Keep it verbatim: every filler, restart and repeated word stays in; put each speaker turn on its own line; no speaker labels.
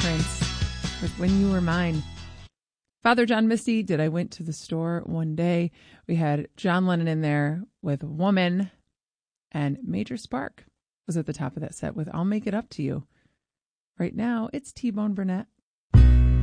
Prince with When You Were Mine. Father John Misty did I Went to the Store One Day. We had John Lennon in there with Woman, and Major Spark was at the top of that set with I'll Make It Up to You. Right now, it's T-Bone Burnett